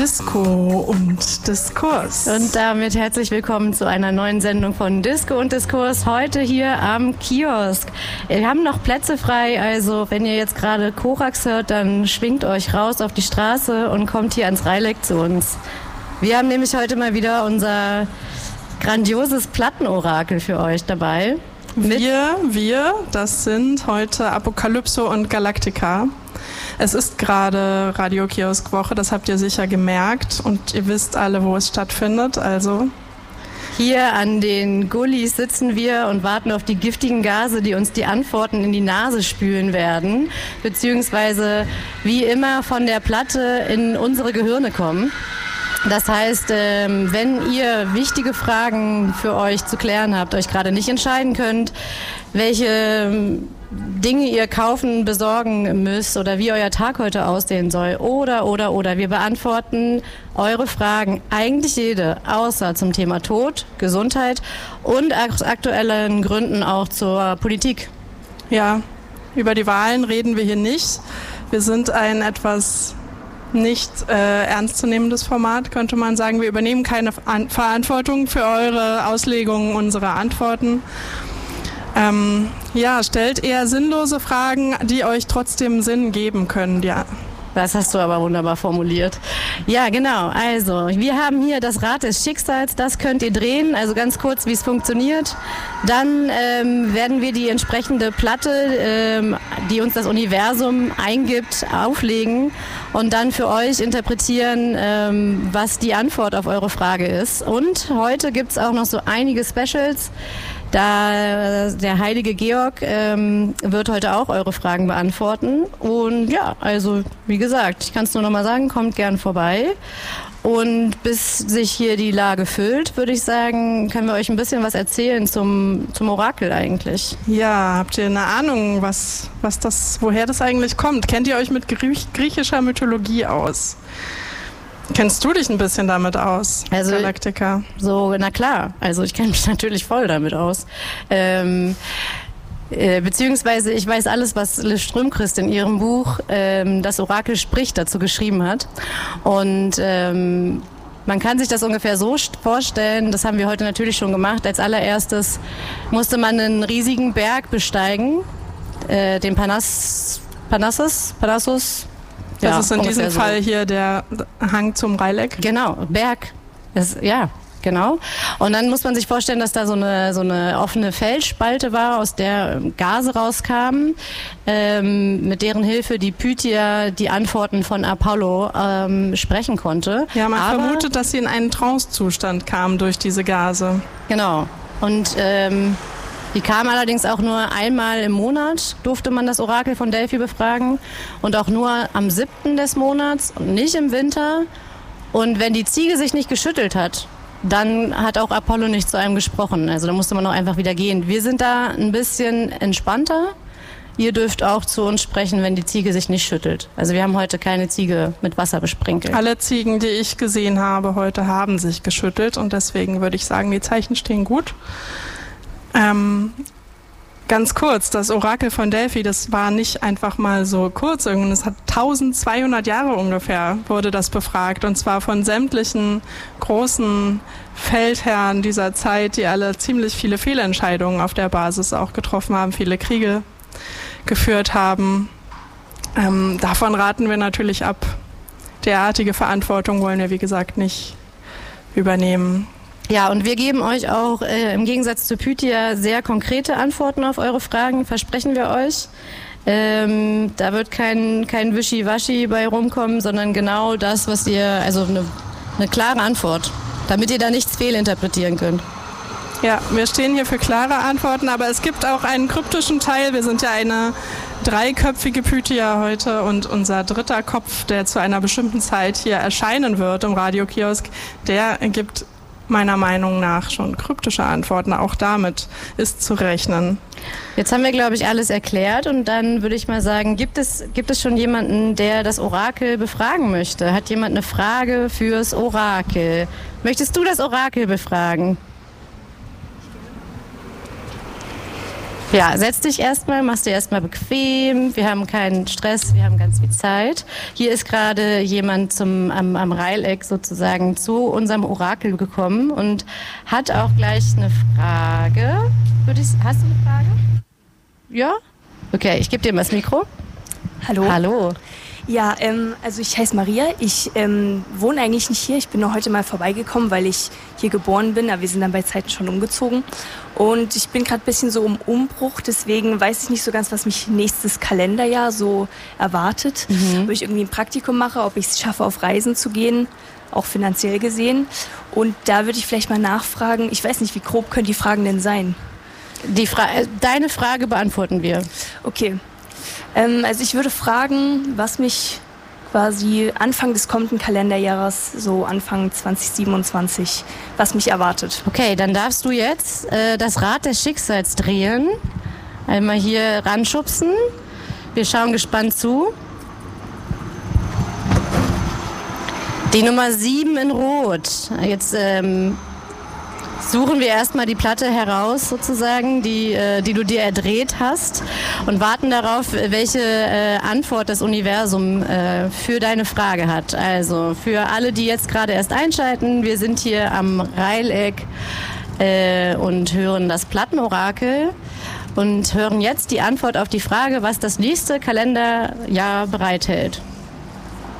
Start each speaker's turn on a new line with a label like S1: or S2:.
S1: Disco und Diskurs.
S2: Und damit herzlich willkommen zu einer neuen Sendung von Disco und Diskurs, heute hier am Kiosk. Wir haben noch Plätze frei, also wenn ihr jetzt gerade Korax hört, dann schwingt euch raus auf die Straße und kommt hier ans Reileck zu uns. Wir haben nämlich heute mal wieder unser grandioses Plattenorakel für euch dabei.
S1: Wir, das sind heute Apokalypso und Galactica. Es ist gerade Radio-Kiosk-Woche, das habt ihr sicher gemerkt und ihr wisst alle, wo es stattfindet, also...
S2: Hier an den Gullis sitzen wir und warten auf die giftigen Gase, die uns die Antworten in die Nase spülen werden, beziehungsweise wie immer von der Platte in unsere Gehirne kommen. Das heißt, wenn ihr wichtige Fragen für euch zu klären habt, euch gerade nicht entscheiden könnt, welche Dinge ihr kaufen, besorgen müsst oder wie euer Tag heute aussehen soll oder. Wir beantworten eure Fragen, eigentlich jede, außer zum Thema Tod, Gesundheit und aus aktuellen Gründen auch zur Politik.
S1: Ja, über die Wahlen reden wir hier nicht. Wir sind ein etwas nicht ernstzunehmendes Format, könnte man sagen. Wir übernehmen keine Verantwortung für eure Auslegungen unserer Antworten. Stellt eher sinnlose Fragen, die euch trotzdem Sinn geben können. Ja.
S2: Das hast du aber wunderbar formuliert. Ja, genau. Also, wir haben hier das Rad des Schicksals. Das könnt ihr drehen. Also ganz kurz, wie es funktioniert. Dann werden wir die entsprechende Platte, die uns das Universum eingibt, auflegen und dann für euch interpretieren, was die Antwort auf eure Frage ist. Und heute gibt's auch noch so einige Specials. Da der heilige Georg wird heute auch eure Fragen beantworten. Und ja, also wie gesagt, ich kann es nur noch mal sagen, kommt gern vorbei. Und bis sich hier die Lage füllt, würde ich sagen, können wir euch ein bisschen was erzählen zum Orakel eigentlich.
S1: Ja, habt ihr eine Ahnung, woher das eigentlich kommt? Kennt ihr euch mit griechischer Mythologie aus? Kennst du dich ein bisschen damit aus, Galactica?
S2: So, na klar. Also ich kenne mich natürlich voll damit aus. Beziehungsweise ich weiß alles, was Liz Strömquist in ihrem Buch Das Orakel spricht dazu geschrieben hat. Und man kann sich das ungefähr so vorstellen, das haben wir heute natürlich schon gemacht. Als allererstes musste man einen riesigen Berg besteigen, den Parnassus.
S1: Das ist in diesem Fall hier der Hang zum Reileck.
S2: Genau, Berg. Genau. Und dann muss man sich vorstellen, dass da so eine offene Felsspalte war, aus der Gase rauskamen, mit deren Hilfe die Pythia die Antworten von Apollo sprechen konnte.
S1: Ja, man vermutet, dass sie in einen Trancezustand kamen durch diese Gase.
S2: Genau. Und die kam allerdings auch nur einmal im Monat, durfte man das Orakel von Delphi befragen und auch nur am 7. des Monats und nicht im Winter. Und wenn die Ziege sich nicht geschüttelt hat, dann hat auch Apollo nicht zu einem gesprochen. Also da musste man auch einfach wieder gehen. Wir sind da ein bisschen entspannter. Ihr dürft auch zu uns sprechen, wenn die Ziege sich nicht schüttelt. Also wir haben heute keine Ziege mit Wasser besprenkelt.
S1: Alle Ziegen, die ich gesehen habe heute, haben sich geschüttelt und deswegen würde ich sagen, die Zeichen stehen gut. Ganz kurz, das Orakel von Delphi, das war nicht einfach mal so kurz, es hat 1200 Jahre ungefähr wurde das befragt und zwar von sämtlichen großen Feldherren dieser Zeit, die alle ziemlich viele Fehlentscheidungen auf der Basis auch getroffen haben, viele Kriege geführt haben. Davon raten wir natürlich ab. Derartige Verantwortung wollen wir, wie gesagt, nicht übernehmen.
S2: Ja, und wir geben euch auch im Gegensatz zu Pythia sehr konkrete Antworten auf eure Fragen, versprechen wir euch. Da wird kein Wischiwaschi bei rumkommen, sondern genau das, was ihr, also eine klare Antwort, damit ihr da nichts fehlinterpretieren könnt.
S1: Ja, wir stehen hier für klare Antworten, aber es gibt auch einen kryptischen Teil. Wir sind ja eine dreiköpfige Pythia heute und unser dritter Kopf, der zu einer bestimmten Zeit hier erscheinen wird im Radio-Kiosk, der gibt meiner Meinung nach schon kryptische Antworten. Auch damit ist zu rechnen.
S2: Jetzt haben wir, glaube ich, alles erklärt und dann würde ich mal sagen, gibt es schon jemanden, der das Orakel befragen möchte? Hat jemand eine Frage fürs Orakel? Möchtest du das Orakel befragen? Ja, setz dich erstmal, machst dir erstmal bequem. Wir haben keinen Stress, wir haben ganz viel Zeit. Hier ist gerade jemand am Reileck sozusagen zu unserem Orakel gekommen und hat auch gleich eine Frage. Hast du eine Frage? Ja? Okay, ich gebe dir mal das Mikro.
S3: Hallo.
S2: Hallo.
S3: Ja, also ich heiße Maria. Ich wohne eigentlich nicht hier. Ich bin nur heute mal vorbeigekommen, weil ich hier geboren bin. Aber wir sind dann bei Zeiten schon umgezogen. Und ich bin gerade ein bisschen so im Umbruch. Deswegen weiß ich nicht so ganz, was mich nächstes Kalenderjahr so erwartet. Ob ich irgendwie ein Praktikum mache, ob ich es schaffe, auf Reisen zu gehen, auch finanziell gesehen. Und da würde ich vielleicht mal nachfragen. Ich weiß nicht, wie grob können die Fragen denn sein?
S2: Deine Frage beantworten wir.
S3: Okay. Also ich würde fragen, was mich quasi Anfang des kommenden Kalenderjahres, so Anfang 2027, was mich erwartet.
S2: Okay, dann darfst du jetzt das Rad des Schicksals drehen. Einmal hier ranschubsen. Wir schauen gespannt zu. Die Nummer 7 in Rot. Jetzt suchen wir erstmal die Platte heraus, sozusagen, die du dir erdreht hast und warten darauf, welche Antwort das Universum für deine Frage hat. Also für alle, die jetzt gerade erst einschalten, wir sind hier am Reileck und hören das Plattenorakel und hören jetzt die Antwort auf die Frage, was das nächste Kalenderjahr bereithält.